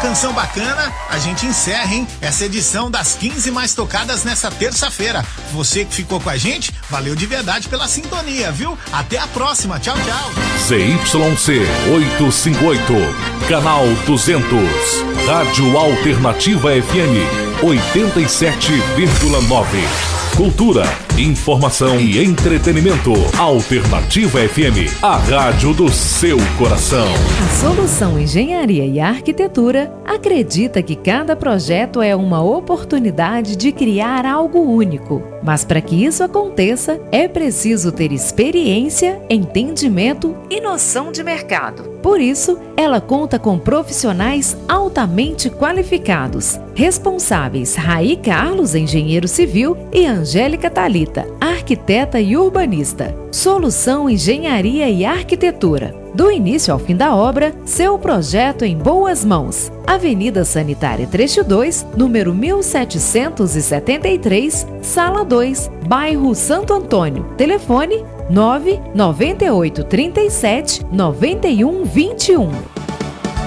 canção bacana, a gente encerra, hein? Essa edição das 15 mais tocadas nessa terça-feira. Você que ficou com a gente, valeu de verdade pela sintonia, viu? Até a próxima. Tchau, tchau. ZYC 858, canal 200, Rádio Alternativa FM 87,9. Cultura, informação e entretenimento. Alternativa FM, a rádio do seu coração. A Solução Engenharia e Arquitetura acredita que cada projeto é uma oportunidade de criar algo único. Mas para que isso aconteça, é preciso ter experiência, entendimento e noção de mercado. Por isso, ela conta com profissionais altamente qualificados, responsáveis Raí Carlos, engenheiro civil, e Angélica Thalita, arquiteta e urbanista. Solução Engenharia e Arquitetura. Do início ao fim da obra, seu projeto em boas mãos. Avenida Sanitária Trecho 2, número 1773, Sala 2, bairro Santo Antônio. Telefone 998 37 91 21.